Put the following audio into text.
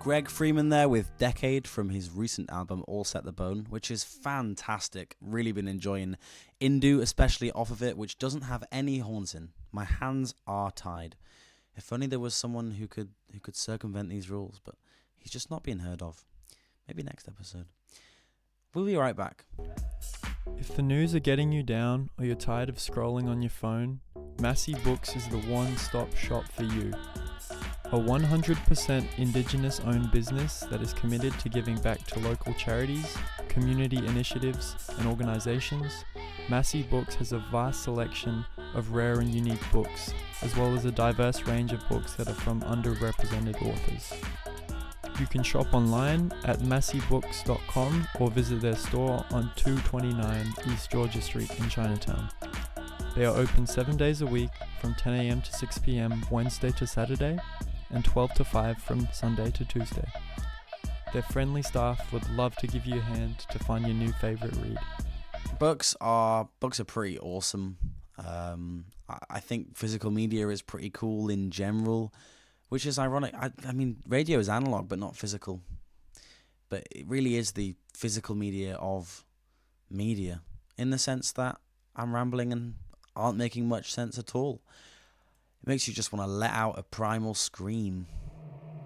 Greg Freeman there with Decade from his recent album All Set the Bone, which is fantastic. Really been enjoying Indu, especially off of it, which doesn't have any horns in. My hands are tied. If only there was someone who could circumvent these rules, but he's just not being heard of. Maybe next episode. We'll be right back. If the news are getting you down or you're tired of scrolling on your phone, Massey Books is the one-stop shop for you. A 100% Indigenous-owned business that is committed to giving back to local charities, community initiatives, and organisations, Massey Books has a vast selection of rare and unique books, as well as a diverse range of books that are from underrepresented authors. You can shop online at masseybooks.com or visit their store on 229 East Georgia Street in Chinatown. They are open 7 days a week from 10 a.m. to 6 p.m. Wednesday to Saturday and 12 to 5 from Sunday to Tuesday. Their friendly staff would love to give you a hand to find your new favourite read. Books are pretty awesome. I think physical media is pretty cool in general, which is ironic. I mean, radio is analog but not physical. But it really is the physical media of media, in the sense that I'm rambling and aren't making much sense at all. It makes you just want to let out a primal scream.